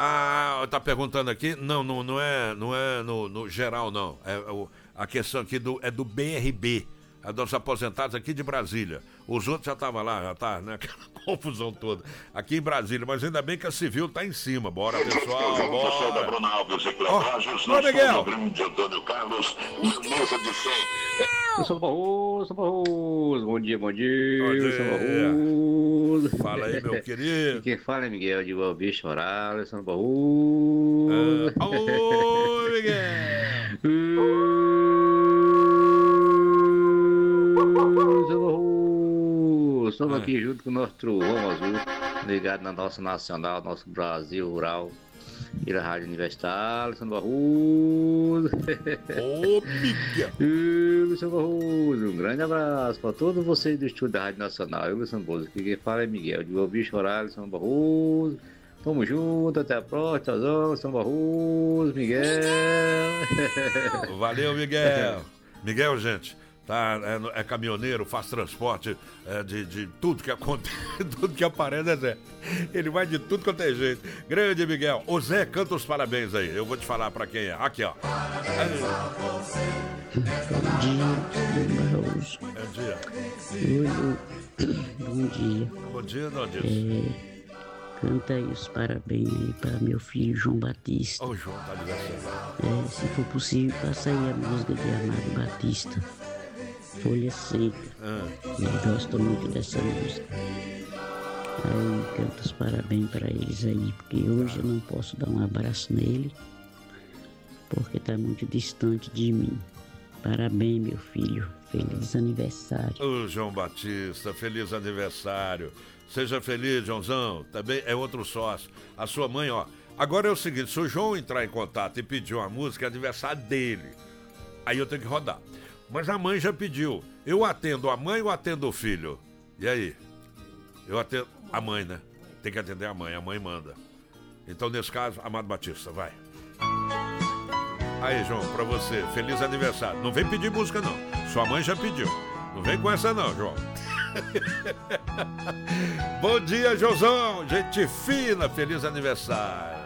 Tá perguntando aqui. Não é no geral, não. A questão aqui é do BRB. É dos aposentados aqui de Brasília. Os outros já estavam lá, já tá, né? Aquela confusão toda. Aqui em Brasília, mas ainda bem que a Civil tá em cima. Bora, pessoal, bora. Da Bruna Alves e Clevágios, Ô, Miguel. De Antônio Carlos, mesa de som. São Barroso, bom dia, Bom dia. São Barroso. Fala aí, meu querido. E quem fala é Miguel de Boa Vista, Morales, São Barroso. Ô, Miguel. Estamos aqui junto com o nosso trovão azul, ligado na nossa nacional, nosso Brasil rural, e na Rádio Universitária, São Barroso. Ô, Miguel. São Barroso, um grande abraço para todos vocês do estúdio da Rádio Nacional. Eu, São Barroso, aqui quem fala é Miguel, de Boa Vista, Morales, São Barroso. Tamo junto, até a próxima, São Barroso, Miguel. Valeu, Miguel. Miguel, gente, tá, é caminhoneiro, faz transporte de tudo que acontece, tudo que aparece, Zé. Ele vai de tudo quanto é jeito. Grande Miguel. Ô Zé, canta os parabéns aí. Eu vou te falar pra quem é. Aqui, ó. Bom dia, Bom dia. Bom dia, Naldinho. Canta aí os parabéns aí para meu filho João Batista. Ô, João, tá aniversário. Se for possível, passa aí a música de Amado Batista, Folha Seca. Ele gosta muito dessa música. Aí canta os parabéns para eles aí, porque hoje eu não posso dar um abraço nele, porque tá muito distante de mim. Parabéns, meu filho. Feliz aniversário. Ô, João Batista, feliz aniversário. Seja feliz, Joãozão. Também é outro sócio. A sua mãe, ó. Agora é o seguinte, se o João entrar em contato e pedir uma música, é aniversário dele. Aí eu tenho que rodar. Mas a mãe já pediu. Eu atendo a mãe ou atendo o filho? E aí? Eu atendo a mãe, né? Tem que atender a mãe manda. Então, nesse caso, Amado Batista, vai. Aí, João, pra você, feliz aniversário. Não vem pedir música, não. Sua mãe já pediu. Não vem com essa, não, João. Bom dia, Josão. Gente fina, feliz aniversário.